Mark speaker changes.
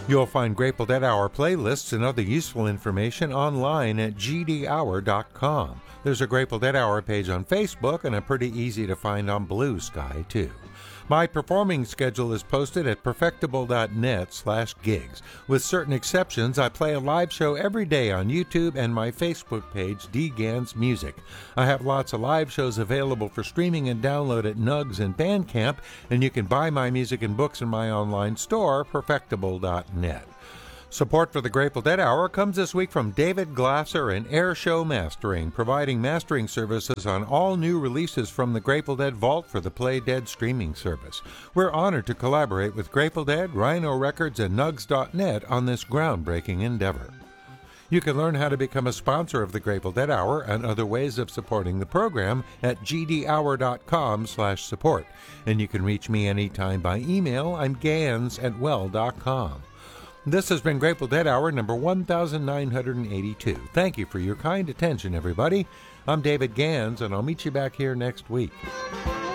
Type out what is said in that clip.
Speaker 1: You'll find Grateful Dead Hour playlists and other useful information online at gdhour.com. There's a Grateful Dead Hour page on Facebook and a pretty easy to find on Blue Sky, too. My performing schedule is posted at perfectable.net/gigs. With certain exceptions, I play a live show every day on YouTube and my Facebook page, D. Gans Music. I have lots of live shows available for streaming and download at Nugs and Bandcamp, and you can buy my music and books in my online store, perfectable.net. Support for the Grateful Dead Hour comes this week from David Glasser and Air Show Mastering, providing mastering services on all new releases from the Grateful Dead Vault for the Play Dead streaming service. We're honored to collaborate with Grateful Dead, Rhino Records, and Nugs.net on this groundbreaking endeavor. You can learn how to become a sponsor of the Grateful Dead Hour and other ways of supporting the program at gdhour.com/support. And you can reach me anytime by email. I'm gans@well.com. This has been Grateful Dead Hour number 1982. Thank you for your kind attention, everybody. I'm David Gans, and I'll meet you back here next week.